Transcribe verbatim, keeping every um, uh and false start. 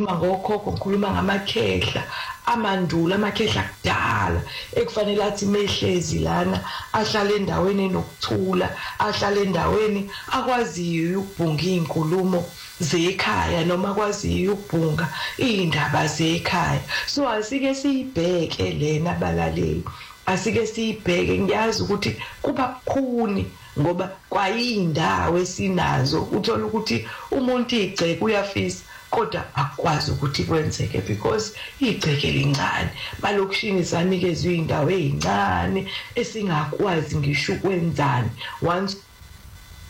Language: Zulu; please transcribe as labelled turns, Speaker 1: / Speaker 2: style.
Speaker 1: ngikhuluma ngokhokho ngikhuluma ngamakhehla amandula amakhehla akudala ekufanele athi mehlezi lana ahlale endaweni enokuthula ahlale endaweni akwaziyo ukubhunga izinkulumo zekhaya noma akwaziyo ukubhunga indaba zekhaya. So asike siyibheke lena abalaleli, asike siyibheke. Ngiyazi ukuthi kuba bukhuni ngoba kwayindawo esinazo uthola ukuthi umuntu igceke uyafisa kodwa akwazi ukuthi kwenzeke because igceke lincane. Balokishini sanikezwe indawo ezincane esingakwazi ngisho ukwenzani once